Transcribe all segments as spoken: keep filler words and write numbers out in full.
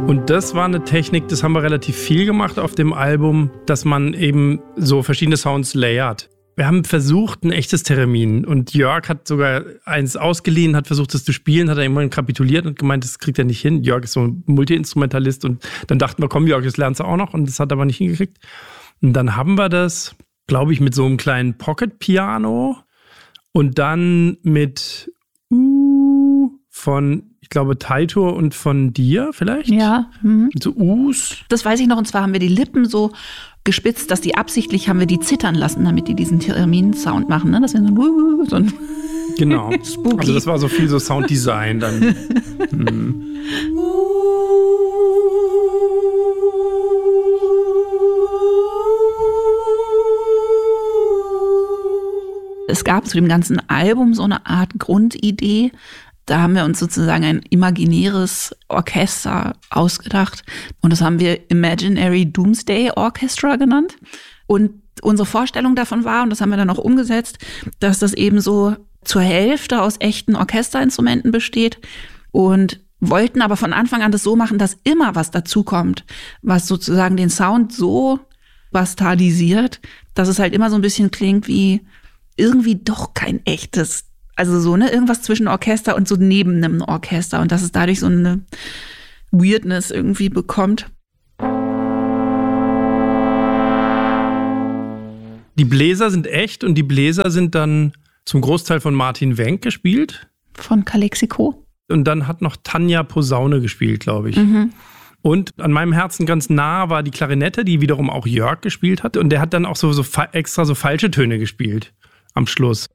Und das war eine Technik, das haben wir relativ viel gemacht auf dem Album, dass man eben so verschiedene Sounds layert. Wir haben versucht, ein echtes Theremin. Und Jörg hat sogar eins ausgeliehen, hat versucht, das zu spielen, hat er irgendwann kapituliert und gemeint, das kriegt er nicht hin. Jörg ist so ein Multi-Instrumentalist und dann dachten wir, komm Jörg, das lernst du auch noch. Und das hat er aber nicht hingekriegt. Und dann haben wir das, glaube ich, mit so einem kleinen Pocket-Piano und dann mit Uh von, ich glaube, Taito und von dir vielleicht? Ja. Mhm. Mit so Us. Das weiß ich noch. Und zwar haben wir die Lippen so gespitzt, dass die absichtlich haben wir die zittern lassen, damit die diesen Theremin-Sound machen. Ne? Das ist so ein, so ein genau. Spooky. Also das war so viel so Sounddesign dann. hm. Es gab zu dem ganzen Album so eine Art Grundidee. Da haben wir uns sozusagen ein imaginäres Orchester ausgedacht. Und das haben wir Imaginary Doomsday Orchestra genannt. Und unsere Vorstellung davon war, und das haben wir dann auch umgesetzt, dass das eben so zur Hälfte aus echten Orchesterinstrumenten besteht. Und wollten aber von Anfang an das so machen, dass immer was dazukommt, was sozusagen den Sound so bastardisiert, dass es halt immer so ein bisschen klingt wie irgendwie doch kein echtes. Also so, ne, irgendwas zwischen Orchester und so neben einem Orchester und dass es dadurch so eine Weirdness irgendwie bekommt. Die Bläser sind echt und die Bläser sind dann zum Großteil von Martin Wenck gespielt. Von Calexico. Und dann hat noch Tanja Posaune gespielt, glaube ich. Mhm. Und an meinem Herzen ganz nah war die Klarinette, die wiederum auch Jörg gespielt hat. Und der hat dann auch so, so fa- extra so falsche Töne gespielt am Schluss.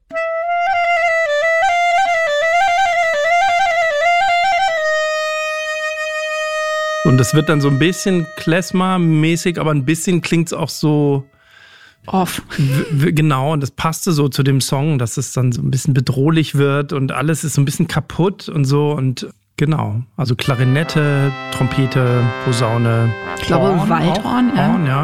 Und das wird dann so ein bisschen Klezmer-mäßig, aber ein bisschen klingt es auch so off. W- w- genau, und das passte so zu dem Song, dass es dann so ein bisschen bedrohlich wird und alles ist so ein bisschen kaputt und so. Und genau, also Klarinette, Trompete, Posaune, Ich glaube, Horn, Waldhorn, auch, ja. Horn, ja.